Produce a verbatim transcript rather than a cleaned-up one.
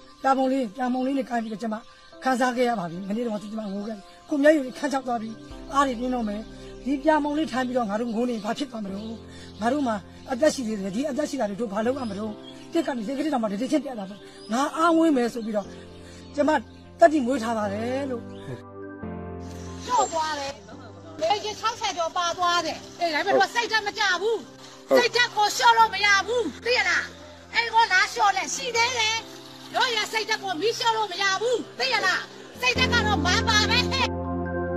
တာမုံလေးတာမုံလေးနဲ့ကိုင်းပြီးတော့ကျမခန်းစားခဲ့ရပါပြီမနေ့တော့ကျမငိုခဲ့ကိုမျက်ရည်ခန်းချောက်သွားပြီးအားတွေပြင်းတော့မယ်ဒီပြမုံလေးထိုင်ပြီးတော့ငါတို့ငိုနေဘာဖြစ်သွားမလို့ငါတို့မှာအသက်ရှိသေးတယ်ဒီအသက်ရှိတာတွေတို့ဘာလုပ်ရမလို့တက်ကနေစိတ်ကလေးတောင်မှတတိချင်းပြတာပေါ့ငါအားဝင်းမယ်ဆိုပြီးတော့ကျမတက်တိမွေးထားပါတယ်လို့ကျော်သွားတယ်လေကြီး၆ဆယ်ကျော်ပါသွားတယ်အေးဒါပေမဲ့စိတ်ဓာတ်မကြဘူးစိတ်ဓာတ်ကိုလျှော့လို့မရဘူးသိရလားအဲ့ကောလားလျှော့လဲရှိသေးတယ်တို့ရစိတ်ဓာတ်ကိုမီးလျှော့လို့မရဘူးသိရလားစိတ်ဓာတ်ကတော့မန်းပါ